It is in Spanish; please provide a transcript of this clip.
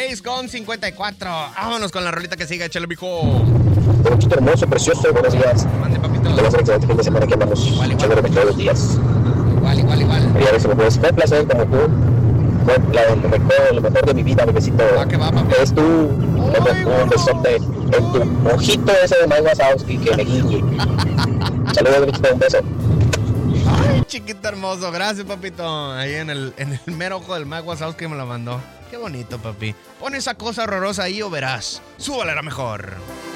6:54. Vámonos con la rolita que sigue, échale, mijo. Poquito hermoso, precioso, buenos días. Mande, papito. Que va a ser excelente fin de semana que andamos echándole todos los días. Igual. Y a veces me puedes fue un placer como tú. Fue lo mejor de mi vida, bebecito. Que va, papi. Es tú, un besote en tu ojito ese de Mike Wazowski que me guiñe. Saludos, bebecito, un beso. Ay, chiquito hermoso, gracias, papito. Ahí en el mero ojo del Mike Wazowski me lo mandó. Qué bonito, papi. Pon esa cosa horrorosa ahí o verás. Súbale la mejor.